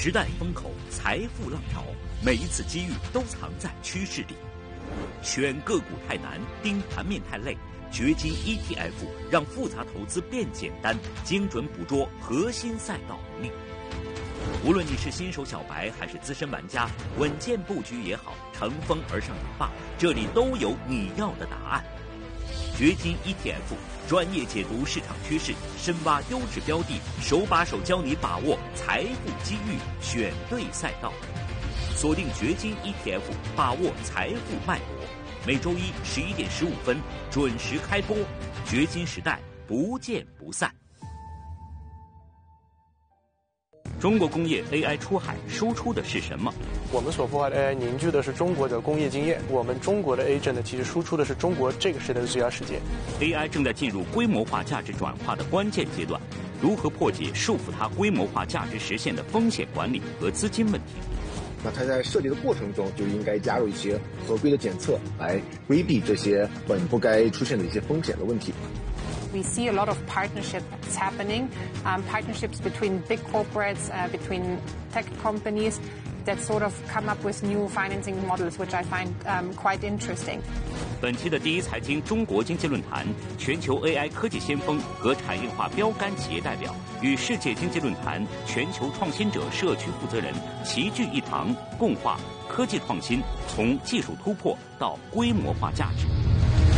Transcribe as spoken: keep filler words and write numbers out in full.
时代风口，财富浪潮，每一次机遇都藏在趋势里。选个股太难，盯盘面太累。掘金 E T F 让复杂投资变简单，精准捕捉核心赛道能力。无论你是新手小白还是资深玩家，稳健布局也好，乘风而上也罢，这里都有你要的答案。掘金 E T F 专业解读市场趋势，深挖优质标的，手把手教你把握财富机遇，选对赛道。锁定掘金 E T F， 把握财富脉搏。每周一十一点十五分准时开播，掘金时代不见不散。中国工业 A I 出海输出的是什么？ 我们所孵化的 A I 凝聚的是中国的工业经验，我们中国的 agent 呢，其实输出的是中国这个时代的最佳实践。 A I 正在进入规模化价值转化的关键阶段，如何破解束缚它规模化价值实现的风险管理和资金问题？ 那它在设计的过程中就应该加入一些合规的检测，来规避这些本不该出现的一些风险的问题。 We see a lot of partnerships happening, um, partnerships between big corporates, uh, between tech companies that sort of come up with new financing models, which I find um, quite interesting. 本期的第一财经中国经济论坛，全球 A I 科技先锋和产业化标杆企业代表与世界经济论坛全球创新者社区负责人齐聚一堂，共话科技创新从技术突破到规模化价值。